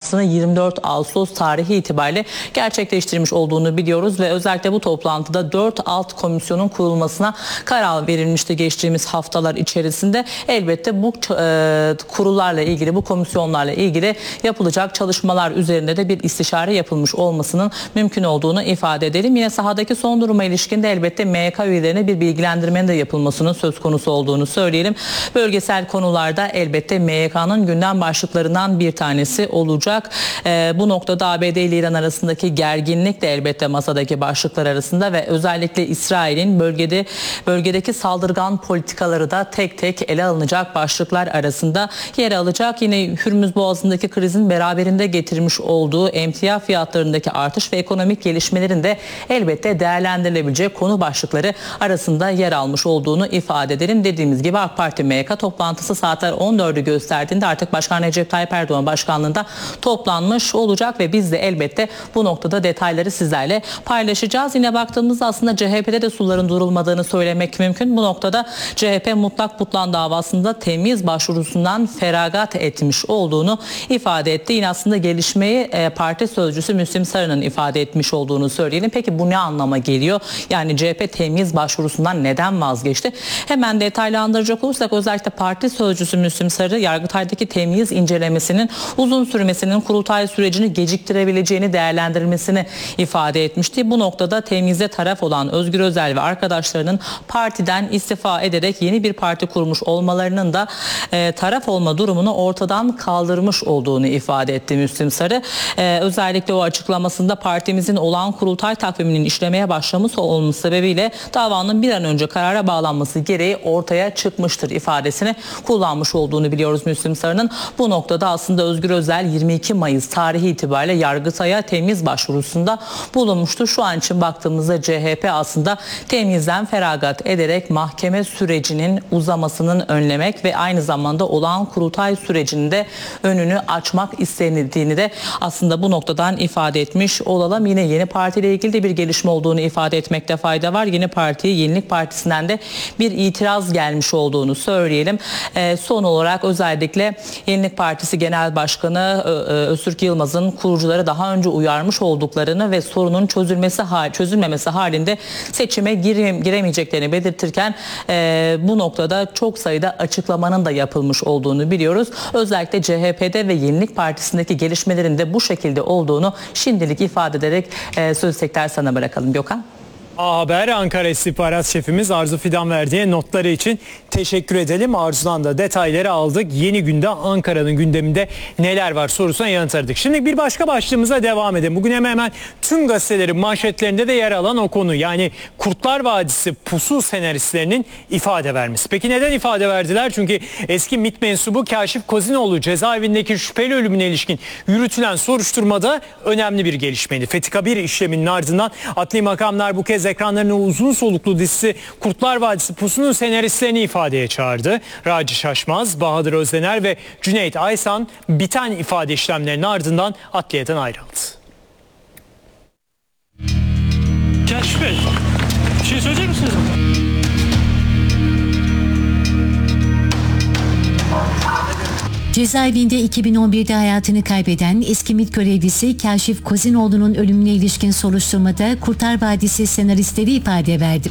toplantısını 24 Ağustos tarihi itibariyle gerçekleştirmiş olduğunu biliyoruz ve özellikle bu toplantıda 4 alt komisyonun kurulmasına karar verilmişti geçtiğimiz haftalar içerisinde. Elbette bu kurullarla ilgili, bu komisyonlarla ilgili yapılacak çalışmalar üzerinde de bir istişare yapılmış olmasının mümkün olduğunu ifade edelim. Yine sahadaki son duruma ilişkin de elbette MYK üyelerine bir bilgilendirmenin de yapılmasının söz konusu olduğunu söyleyelim. Bölgesel konularda elbette MYK'nın gündem başlıklarından bir tanesi olacak. Bu noktada ABD ile İran arasındaki gerginlik de elbette masadaki başlıklar arasında ve özellikle İsrail'in bölgedeki saldırgan politikaları da tek tek ele alınacak başlıklar arasında yer alacak. Yine Hürmüz Boğazı'ndaki krizin beraberinde getirmiş olduğu emtia fiyatlarındaki artış ve ekonomik gelişmelerin de elbette değerlendirilebilecek konu başlıkları arasında yer almış olduğunu ifade edelim. Dediğimiz gibi AK Parti MYK toplantısı saatler 14'ü gösterdiğinde artık Başkan Recep Tayyip Erdoğan başkanlığında toplanmış olacak ve biz de elbette bu noktada detayları sizlerle paylaşacağız. Yine baktığımızda aslında CHP'de de suların durulmadığını söylemek mümkün. Bu noktada CHP mutlak butlan davasında temyiz başvurusundan feragat etmiş olduğunu ifade etti. Yine aslında gelişmeyi parti sözcüsü Müslim Sarı'nın ifade etmiş olduğunu söyleyelim. Peki bu ne anlama geliyor? Yani CHP temyiz başvurusundan neden vazgeçti? Hemen detaylandıracak olursak özellikle parti sözcüsü Müslim Sarı Yargıtay'daki temyiz incelemesinin uzun sürmesinin kurultay sürecini geciktirebileceğini değerlendirilmesini ifade etmişti. Bu noktada temyize taraf olan Özgür Özel ve arkadaşlarının partiden istifa ederek yeni bir parti kurmuş olmalarının da taraf olma durumunu ortadan kaldırmış olduğunu ifade etti Müslim Sarı. Özellikle o açıklamasında partimizin olağan kurultay takviminin işlemeye başlamış olması sebebiyle davanın bir an önce karara bağlanması gereği ortaya çıkmıştır ifadesini kullanmış olduğunu biliyoruz Müslim Sarı'nın. Bu noktada aslında Özgür Özel 22 Mayıs tarihi itibariyle Yargıtay'a temyiz başvurusunda bulunmuştu. Şu an için baktığımızda CHP aslında temyizden feragat ederek mahkeme sürecinin uzamasının önlemek ve aynı zamanda olağan kurultay sürecinde önünü açmak istenildiğini de aslında bu noktadan ifade etmiş olalım. Yine yeni partiyle ilgili de bir gelişme olduğunu ifade etmekte fayda var. Yeni Parti'ye Yenilik Partisi'nden de bir itiraz gelmiş olduğunu söyleyelim. Son olarak özellikle Yenilik Partisi Genel Başkanı Öztürk Yılmaz'ın kurucuları daha önce uyarmış olduklarını ve sorunun çözülmemesi halinde seçime giremeyeceklerini belirtirken bu noktada çok sayıda açıklamanın da yapılmış olduğunu biliyoruz. Özellikle CHP'de ve Yenilik Partisi'ndeki gelişmelerin de bu şekilde olduğunu şimdilik ifade ederek sözü tekrar sana bırakalım Gökhan. Haber Ankara İstihbarat Şefimiz Arzu Fidan verdiği notları için teşekkür edelim. Arzu'dan da detayları aldık. Yeni günde Ankara'nın gündeminde neler var sorusuna yanıt aradık. Şimdi bir başka başlığımıza devam edelim. Bugün hemen tüm gazetelerin manşetlerinde de yer alan o konu. Yani Kurtlar Vadisi pusu senaristlerinin ifade vermesi. Peki neden ifade verdiler? Çünkü eski MİT mensubu Kaşif Kozinoğlu cezaevindeki şüpheli ölümüne ilişkin yürütülen soruşturmada önemli bir gelişmeydi. Fethi 1 işleminin ardından adli makamlar bu kez ekranlarının uzun soluklu dizisi Kurtlar Vadisi Pusu'nun senaristlerini ifadeye çağırdı. Raci Şaşmaz, Bahadır Özdener ve Cüneyt Aysan biten ifade işlemlerinin ardından adliyeden ayrıldı. Kaşif Bey, bir şey söyleyecek misiniz? Cezaevinde 2011'de hayatını kaybeden eski MİT görevlisi Kaşif Kozinoğlu'nun ölümüne ilişkin soruşturmada Kurtlar Vadisi senaristleri ifade verdi.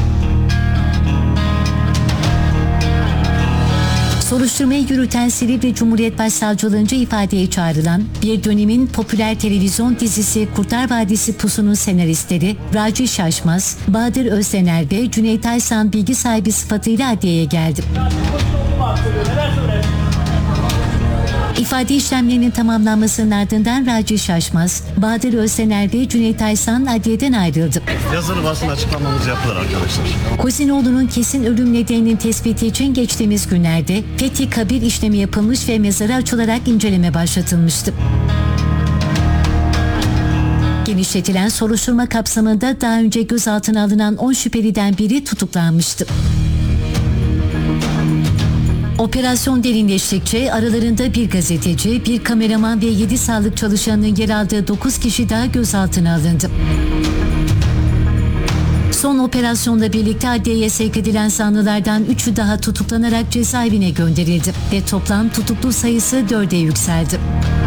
Soruşturmayı yürüten Silivri Cumhuriyet Başsavcılığınca ifadeye çağrılan bir dönemin popüler televizyon dizisi Kurtlar Vadisi Pusu'nun senaristleri Raci Şaşmaz, Bahadır Özdener ve Cüneyt Aysan bilgi sahibi sıfatıyla adliyeye geldi. İfade işlemlerinin tamamlanmasının ardından Raci Şaşmaz, Bahadır Özdener ve Cüneyt Aysan adliyeden ayrıldı. Yazılı basın açıklamamız yapılır arkadaşlar. Kozinoğlu'nun kesin ölüm nedeninin tespiti için geçtiğimiz günlerde Fethi 1 işlemi yapılmış ve mezarı açılarak inceleme başlatılmıştı. Genişletilen soruşturma kapsamında daha önce gözaltına alınan 10 şüpheliden biri tutuklanmıştı. Operasyon derinleştikçe aralarında bir gazeteci, bir kameraman ve 7 sağlık çalışanının yer aldığı 9 kişi daha gözaltına alındı. Son operasyonla birlikte adliyeye sevk edilen sanılardan 3'ü daha tutuklanarak cezaevine gönderildi ve toplam tutuklu sayısı 4'e yükseldi.